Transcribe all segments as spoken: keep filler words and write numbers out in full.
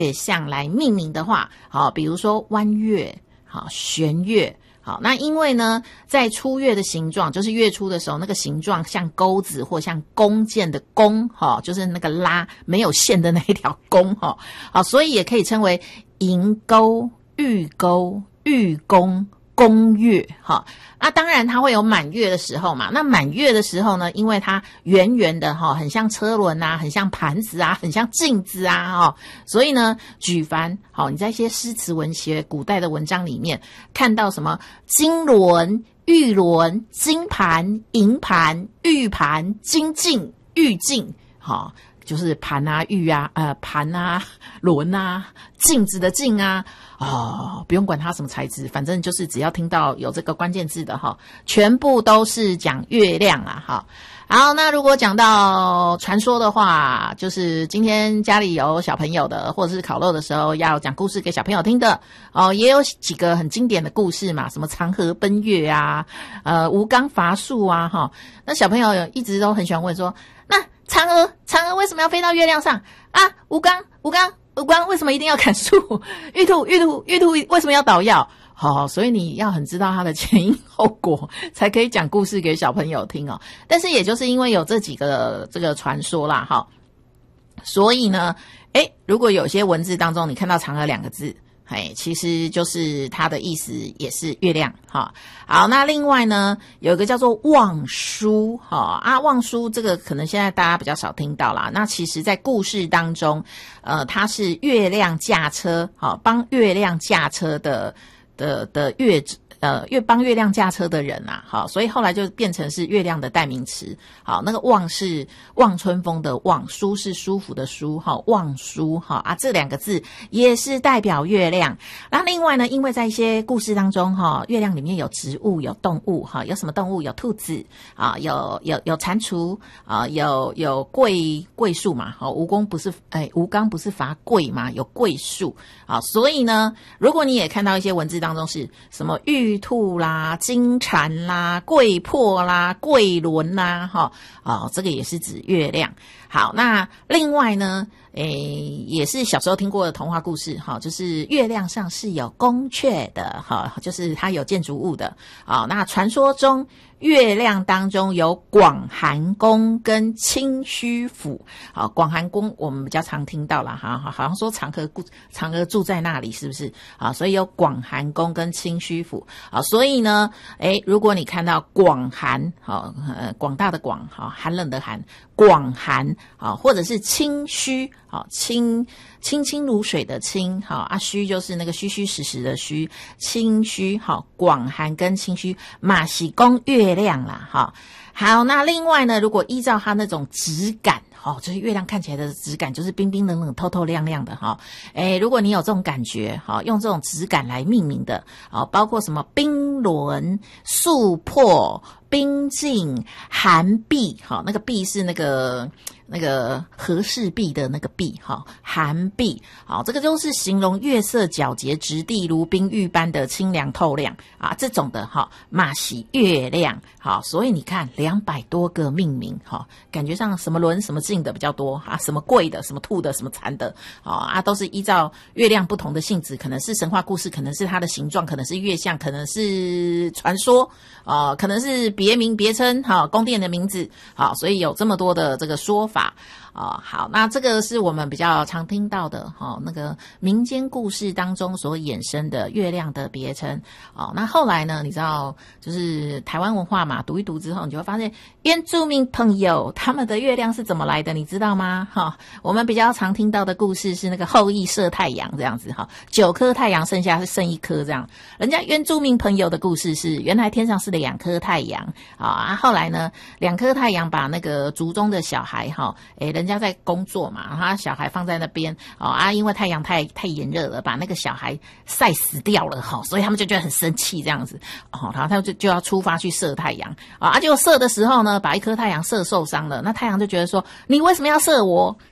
月相来命名的话，好，比如说弯月，好，弦月。好，那因为呢，在初月的形状，就是月初的时候，那个形状像钩子或像弓箭的弓，哈，就是那个拉没有线的那一条弓，哈，好，所以也可以称为银钩、玉钩、玉弓、弓月，哈。那当然它会有满月的时候嘛，那满月的时候呢，因为它圆圆的哈，很像车轮啊，很像盘子啊，很像镜子啊，哈，所以呢，举凡好你在一些诗词文学古代的文章里面看到什么金轮、玉轮、金盘、银盘、玉盘、金镜、玉镜，好，就是盘啊、玉啊、呃盘啊、轮啊、镜子的镜啊。哦，不用管它什么材质，反正就是只要听到有这个关键字的哈，全部都是讲月亮啊哈。好，那如果讲到传说的话，就是今天家里有小朋友的，或者是烤肉的时候要讲故事给小朋友听的哦，也有几个很经典的故事嘛，什么长河奔月啊，呃吴刚伐树啊哈。那小朋友一直都很喜欢问说，那嫦娥嫦娥为什么要飞到月亮上啊？吴刚吴刚吴刚为什么一定要砍树？玉兔玉兔玉兔为什么要捣药？好、哦，所以你要很知道它的前因后果，才可以讲故事给小朋友听哦。但是也就是因为有这几个这个传说啦，哈，所以呢，诶，如果有些文字当中你看到嫦娥两个字，哎，其实就是它的意思也是月亮哈。好，那另外呢，有一个叫做望舒哈啊，望舒这个可能现在大家比较少听到啦。那其实在故事当中，呃，它是月亮驾车，好，帮月亮驾车的的的月呃月帮月亮驾车的人啊，好，所以后来就变成是月亮的代名词。好，那个望是望春风的望，舒是舒服的舒，哈，望舒哈啊，这两个字也是代表月亮。那另外呢，因为在一些故事当中哈，月亮里面有植物、有动物哈，有什么动物？有兔子啊，有有有蟾蜍啊，有有桂桂树嘛，好，吴公不是哎吴刚不是伐桂嘛，有桂树啊，所以呢，如果你也看到一些文字当中是什么玉兔啦、金蝉啦、桂魄啦、桂轮啦，哈，哦，这个也是指月亮。好，那另外呢，诶，也是小时候听过的童话故事，哈，就是月亮上是有宫阙的，哈，就是它有建筑物的。好，那传说中月亮当中有广寒宫跟清虚府。好，广寒宫我们比较常听到啦，哈，好像说嫦娥嫦娥住在那里，是不是？啊，所以有广寒宫跟清虚府。啊，所以呢，诶，如果你看到广寒，好，呃，广大的广，好，寒冷的寒，广寒，好，或者是清虚，好，清清清如水的清，好啊，虚就是那个虚虚实实的虚，清虚，好，广寒跟清虚，马喜宫月亮啦，好，好，那另外呢，如果依照它那种质感。哦，就是月亮看起来的质感就是冰冰冷冷、透透亮亮的哈。诶，如果你有这种感觉，好，用这种质感来命名的，好，包括什么冰轮、素魄、冰镜、寒碧，好，那个碧是那个那个和氏璧的那个璧，哈，寒碧，好，这个都是形容月色皎洁、质地如冰玉般的清凉透亮啊，这种的哈，马喜月亮，好，所以你看两百多个命名，哈，感觉上什么轮什么镜的比较多啊，什么贵的，什么兔的，什么蚕的，啊，都是依照月亮不同的性质，可能是神话故事，可能是它的形状，可能是月相，可能是传说，啊，可能是别名别称，哈，宫殿的名字，好，所以有这么多的这个说法。哦，好，那这个是我们比较常听到的，哈、哦，那个民间故事当中所衍生的月亮的别称。哦，那后来呢，你知道，就是台湾文化嘛，读一读之后，你就会发现原住民朋友他们的月亮是怎么来的，你知道吗？哈、哦，我们比较常听到的故事是那个后羿射太阳这样子，哈、哦，九颗太阳剩下是剩一颗这样。人家原住民朋友的故事是，原来天上是两颗太阳，啊、哦，啊，后来呢，两颗太阳把那个族中的小孩，哈、哦，诶。人家在工作嘛，他小孩放在那边哦啊，因为太阳太太炎热了，把那个小孩晒死掉了哈、哦，所以他们就觉得很生气这样子哦，然后他就就要出发去射太阳啊，结果射的时候呢，把一颗太阳射受伤了，那太阳就觉得说你为什么要射我？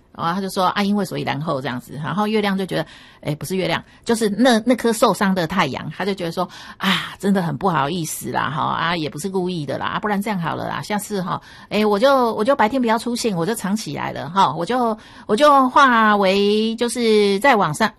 然后他就说啊，因为所以然后这样子，然后月亮就觉得，哎，不是月亮，就是那那颗受伤的太阳，他就觉得说啊，真的很不好意思啦，哈啊，也不是故意的啦，啊，不然这样好了啦，下次哈，哎，我就我就白天不要出现，我就藏起来了哈，我就我就化为就是在网上。